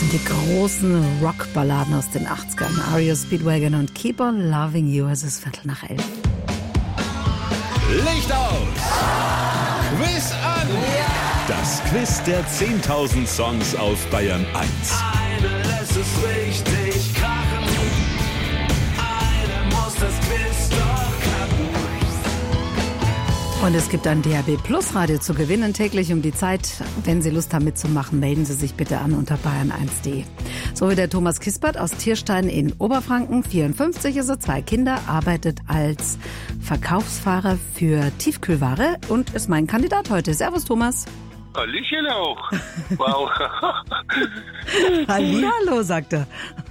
Die großen Rockballaden aus den 80ern. REO Speedwagon und Keep on Loving You. Es ist 11:15. Licht aus! Quiz an! Das Quiz der 10.000 Songs auf Bayern 1. Eine lässt es richtig krachen. Eine muss das Quiz doch knacken. Und es gibt ein DAB Plus Radio zu gewinnen, täglich um die Zeit. Wenn Sie Lust haben mitzumachen, melden Sie sich bitte an unter bayern1.de. So wie der Thomas Kispert aus Tierstein in Oberfranken, 54 ist er, 2 Kinder, arbeitet als Verkaufsfahrer für Tiefkühlware und ist mein Kandidat heute. Servus Thomas. Hallöchen auch. Wow. Hallihallo, sagt er.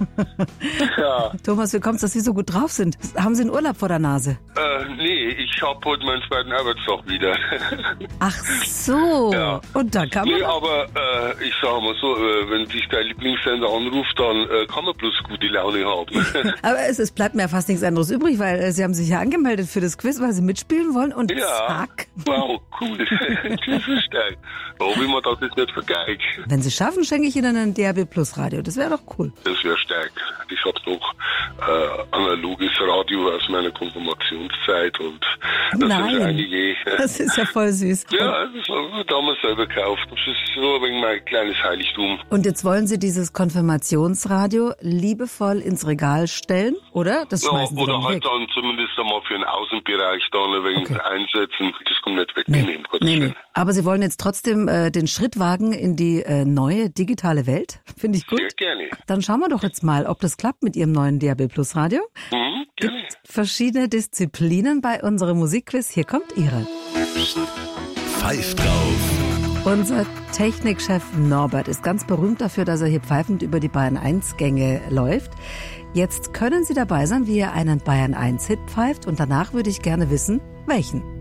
Ja. Thomas, wie kommt's, dass Sie so gut drauf sind? Haben Sie einen Urlaub vor der Nase? Nee, ich hab heute meinen zweiten Arbeitstag wieder. Ach so. Ja. Und da kann man... Nee, aber ich sag mal so, wenn sich dein Lieblingssender anruft, dann kann man bloß gute Laune haben. Aber es bleibt mir ja fast nichts anderes übrig, weil Sie haben sich ja angemeldet für das Quiz, weil Sie mitspielen wollen und Ja. zack. Wow, cool. Das ist stark. Warum ich mir das jetzt nicht vergeigt? Wenn Sie schaffen, schenke ich Ihnen ein DAB Plus Radio. Das wäre doch cool. Das wäre stark. Ich hab noch analoges Radio aus meiner Konfirmationszeit und das Nein. ist einige. Das ist ja voll süß. Ja, das haben wir damals selber gekauft. Das ist so ein wenig mein kleines Heiligtum. Und jetzt wollen Sie dieses Konfirmationsradio liebevoll ins Regal stellen, oder? Das Ja, schmeißen Sie oder dann halt weg. dann zumindest einmal für den Außenbereich da ein wenig Okay. einsetzen. Das kommt nicht weg. Nee. Nee. Aber Sie wollen jetzt trotzdem den Schritt wagen in die neue digitale Welt? Finde ich gut. Sehr gerne. Dann schauen wir doch jetzt mal, ob das klappt mit Ihrem neuen DAB Plus Radio. Gerne. Verschiedene Disziplinen bei unserem Musikquiz. Hier kommt Ihre. Pfeift drauf. Unser Technikchef Norbert ist ganz berühmt dafür, dass er hier pfeifend über die Bayern 1 Gänge läuft. Jetzt können Sie dabei sein, wie er einen Bayern 1 Hit pfeift und danach würde ich gerne wissen, welchen.